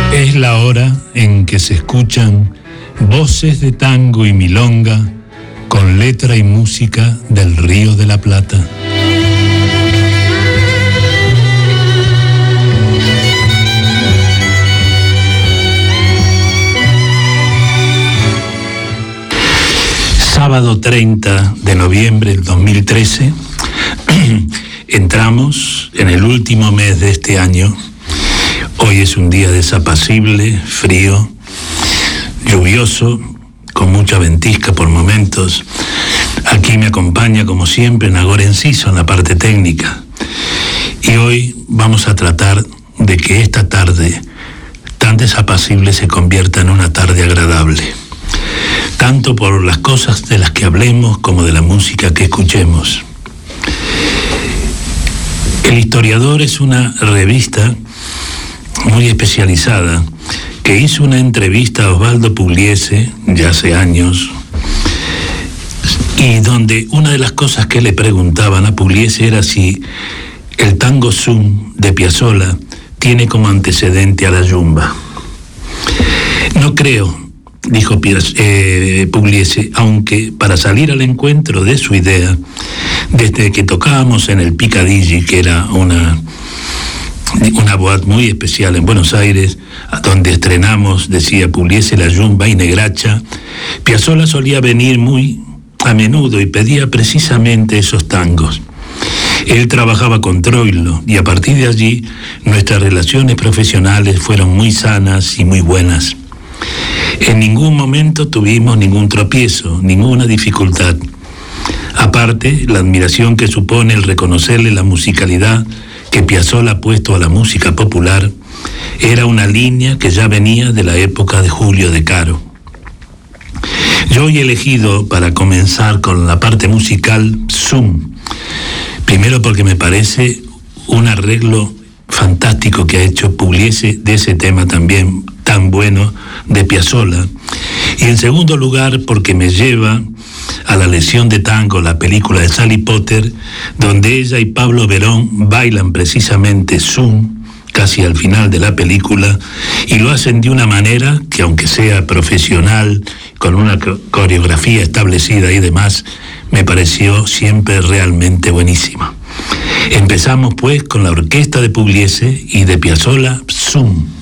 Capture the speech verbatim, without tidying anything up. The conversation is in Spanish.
Es la hora en que se escuchan voces de tango y milonga con letra y música del Río de la Plata. Sábado treinta de noviembre del dos mil trece, entramos en el último mes de este año. Hoy es un día desapacible, frío, lluvioso, con mucha ventisca por momentos. Aquí me acompaña, como siempre, Nagore Enciso en la parte técnica. Y hoy vamos a tratar de que esta tarde tan desapacible se convierta en una tarde agradable, tanto por las cosas de las que hablemos como de la música que escuchemos. El Historiador es una revista muy especializada que hizo una entrevista a Osvaldo Pugliese ya hace años, y donde una de las cosas que le preguntaban a Pugliese era si el tango zoom de Piazzolla tiene como antecedente a la yumba. No creo, dijo eh, Pugliese, aunque para salir al encuentro de su idea, desde que tocábamos en el Picadilly, que era una una boate muy especial en Buenos Aires, donde estrenamos, decía Pugliese, la yumba y negracha, Piazzolla solía venir muy a menudo y pedía precisamente esos tangos. Él trabajaba con Troilo y a partir de allí nuestras relaciones profesionales fueron muy sanas y muy buenas. En ningún momento tuvimos ningún tropiezo, ninguna dificultad. Aparte, la admiración que supone el reconocerle la musicalidad que Piazzolla ha puesto a la música popular era una línea que ya venía de la época de Julio De Caro. Yo hoy he elegido para comenzar con la parte musical Zoom, primero porque me parece un arreglo fantástico que ha hecho Pugliese de ese tema también tan bueno de Piazzolla, y en segundo lugar porque me lleva a La Lección de Tango, la película de Sally Potter, donde ella y Pablo Verón bailan precisamente zoom casi al final de la película, y lo hacen de una manera que, aunque sea profesional, con una coreografía establecida y demás, me pareció siempre realmente buenísima. Empezamos pues con la orquesta de Pugliese y de Piazzolla, Zoom.